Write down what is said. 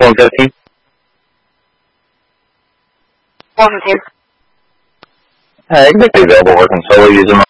iPhone 15? iPhone 15. It could be available working solo using